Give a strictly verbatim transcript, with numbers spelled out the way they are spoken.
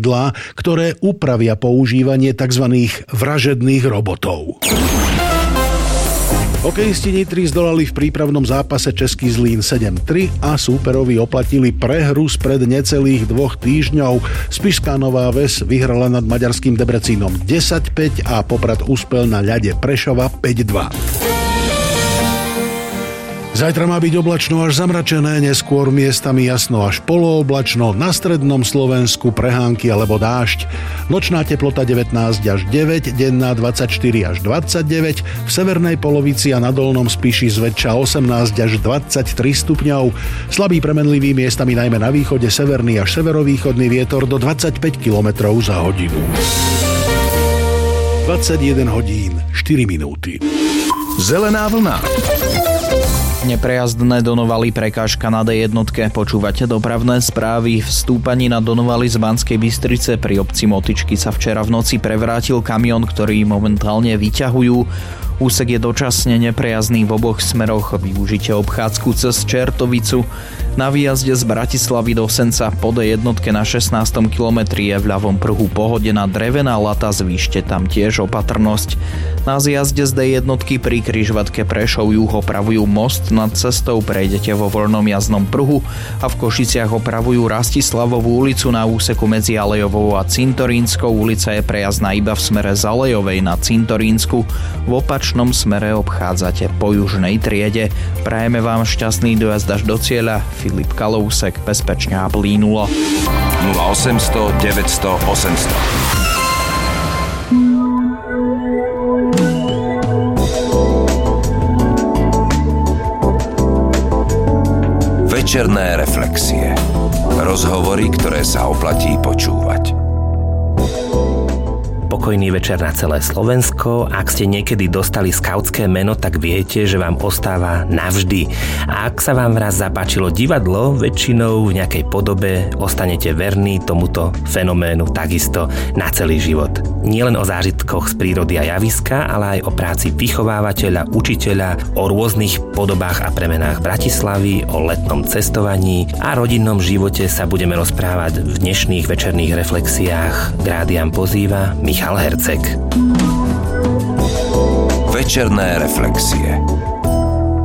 vozidlá, ktoré upravia používanie tzv. Vražedných robotov. Hokejisti Nitry zdolali v prípravnom zápase český Zlín sedem tri a súperovi oplatili prehru spred necelých dvoch týždňov. Spišská Nová Ves vyhrala nad maďarským Debrecínom desať päť a Poprad uspel na ľade Prešova päť dva. Zajtra má byť oblačno až zamračené, neskôr miestami jasno až polooblačno, na strednom Slovensku prehánky alebo dážď. Nočná teplota devätnásť až deväť, denná dvadsaťštyri až dvadsaťdeväť, v severnej polovici a na dolnom Spiši zväčša osemnásť až dvadsaťtri stupňov. Slabý premenlivý miestami najmä na východe severný až severovýchodný vietor do dvadsaťpäť kilometrov za hodinu. dvadsaťjeden hodín, štyri minúty. Zelená vlna. Neprejazdné Donovali, prekážka na dé jednotke. Počúvate dopravné správy. V stúpaní na Donovali z Banskej Bystrice pri obci Motičky sa včera v noci prevrátil kamión, ktorý momentálne vyťahujú. Úsek je dočasne neprejazdný v oboch smeroch. Využite obchádzku cez Čertovicu. Na výjazde z Bratislavy do Senca po dé jednotke na šestnástom kilometri je v ľavom pruhu pohodená drevená lata, zvýšte tam tiež opatrnosť. Na zjazde z dé jednotky pri križovatke Prešov juh opravujú most nad cestou, prejdete vo voľnom jazdnom pruhu a v Košiciach opravujú Rastislavovú ulicu na úseku medzi Alejovou a Cintorínskou. Ulica je prejazdná iba v smere z Alejovej na Cintorínsku. V opačnom smere obchádzate po južnej triede. Prajeme vám šťastný dojazd až do cieľa. Filip Kalousek, bezpečne a plínulo. nula osemsto deväťsto osemsto. Večerné reflexie. Rozhovory, ktoré sa oplatí počúvať. Pokojný večer na celé Slovensko. Ak ste niekedy dostali skautské meno, tak viete, že vám ostáva navždy. A ak sa vám raz zapáčilo divadlo, väčšinou v nejakej podobe ostanete verní tomuto fenoménu takisto na celý život. Nielen o zážitkoch z prírody a javiska, ale aj o práci vychovávateľa, učiteľa, o rôznych podobách a premenách Bratislavy, o letnom cestovaní a rodinnom živote sa budeme rozprávať v dnešných večerných reflexiách. K rádiám pozýva Michal Herceg. Večerné reflexie.